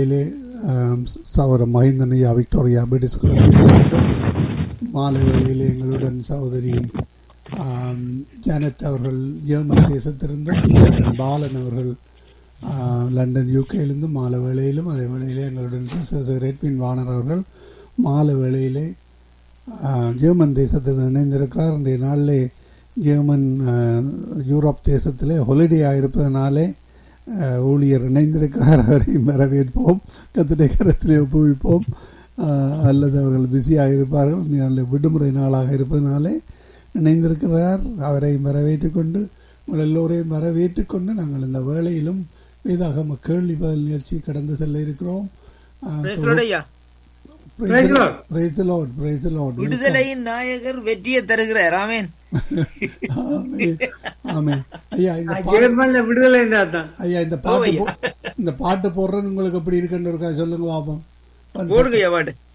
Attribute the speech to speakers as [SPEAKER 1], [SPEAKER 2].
[SPEAKER 1] வேளையிலே சகோதர மஹிந்தனையா Victoria British மாலை வேளையிலே எங்களுடன் சகோதரி ஜானட் அவர்கள் ஜெர்மன் தேசத்திலிருந்தும் பாலன் அவர்கள் லண்டன் யூகேயிலிருந்து மாலை வேளையிலும் அதே வேளையிலே எங்களுடன் ரெட்வின் வானர் அவர்கள் மாலை வேளையிலே ஜெர்மன் தேசத்தில் இணைந்திருக்கிறார். இன்றைய நாளிலே ஜெர்மன் யூரோப் தேசத்திலே ஹொலிடே ஆகிருப்பதனாலே ஊழியர் இணைந்திருக்கிறார். அவரையும் வரவேற்போம், கர்த்தருடைய கரத்திலே ஒப்புவிப்போம். அல்லது அவர்கள் பிஸியாக இருப்பார்கள், விடுமுறை நாளாக இருப்பதனாலே இணைந்திருக்கிறார். அவரையும் வரவேற்றுக்கொண்டு உங்கள் எல்லோரையும் வரவேற்றுக்கொண்டு நாங்கள் இந்த வேளையிலும் வேதாகம கேள்வி பதில் நிகழ்ச்சி கடந்து செல்ல இருக்கிறோம்.
[SPEAKER 2] விடுதலையின் நாயகர் வெற்றியை தருகிறார். ஆமென்.
[SPEAKER 1] ஆமென். ஐயா இந்த பாட்டு போடுறேன்னு உங்களுக்கு எப்படி இருக்குன்னு இருக்கா சொல்லுங்க பாப்போம்.
[SPEAKER 2] போடுங்க பாட்டு.